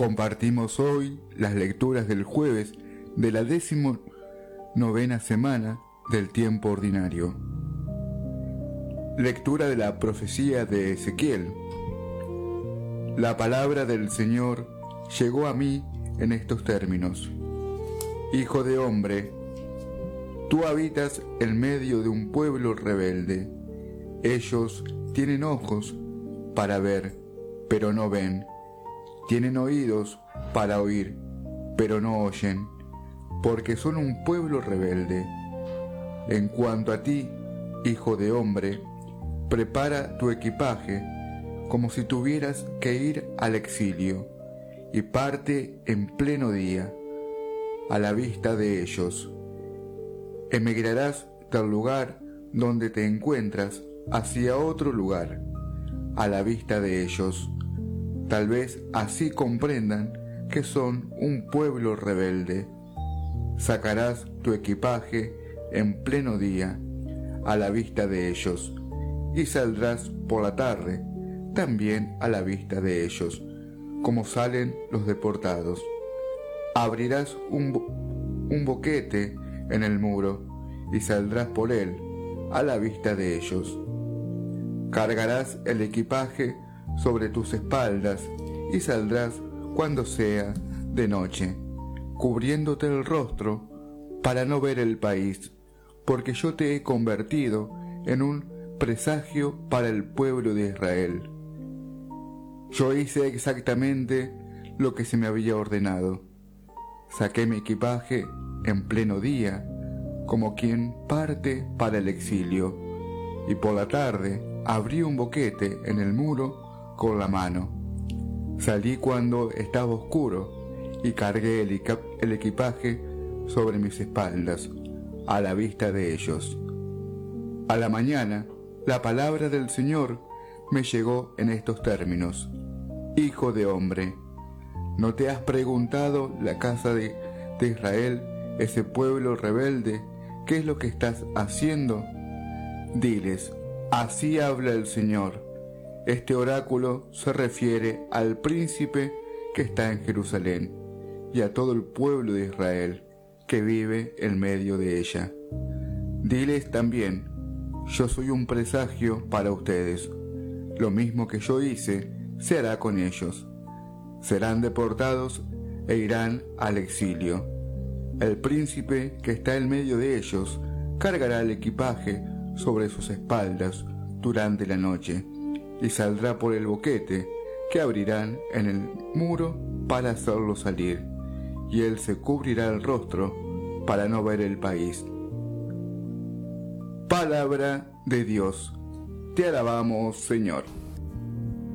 Compartimos hoy las lecturas del jueves de la 19ª semana del tiempo ordinario. Lectura de la profecía de Ezequiel. La palabra del Señor llegó a mí en estos términos: Hijo de hombre, tú habitas en medio de un pueblo rebelde. Ellos tienen ojos para ver, pero no ven. Tienen oídos para oír, pero no oyen, porque son un pueblo rebelde. En cuanto a ti, hijo de hombre, prepara tu equipaje como si tuvieras que ir al exilio, y parte en pleno día, a la vista de ellos. Emigrarás del lugar donde te encuentras hacia otro lugar, a la vista de ellos. Tal vez así comprendan que son un pueblo rebelde. Sacarás tu equipaje en pleno día, a la vista de ellos, y saldrás por la tarde, también a la vista de ellos, como salen los deportados. Abrirás un boquete en el muro, y saldrás por él, a la vista de ellos. Cargarás el equipaje sobre tus espaldas y saldrás cuando sea de noche, cubriéndote el rostro para no ver el país, porque yo te he convertido en un presagio para el pueblo de Israel. Yo hice exactamente lo que se me había ordenado. Saqué mi equipaje en pleno día, como quien parte para el exilio, y por la tarde abrí un boquete en el muro con la mano. Salí cuando estaba oscuro y cargué el equipaje sobre mis espaldas, a la vista de ellos. A la mañana, la palabra del Señor me llegó en estos términos: Hijo de hombre, ¿no te has preguntado, la casa de Israel, ese pueblo rebelde, qué es lo que estás haciendo? Diles, así habla el Señor. Este oráculo se refiere al príncipe que está en Jerusalén y a todo el pueblo de Israel que vive en medio de ella. Diles también, yo soy un presagio para ustedes. Lo mismo que yo hice se hará con ellos. Serán deportados e irán al exilio. El príncipe que está en medio de ellos cargará el equipaje sobre sus espaldas durante la noche, y saldrá por el boquete que abrirán en el muro para hacerlo salir, y él se cubrirá el rostro para no ver el país. Palabra de Dios. Te alabamos, Señor.